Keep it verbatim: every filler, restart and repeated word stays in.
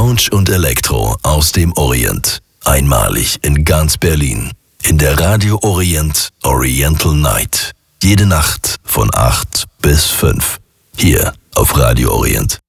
Lounge und Elektro aus dem Orient. Einmalig in ganz Berlin. In der Radio Orient Oriental Night. Jede Nacht von acht bis fünf. Hier auf Radio Orient.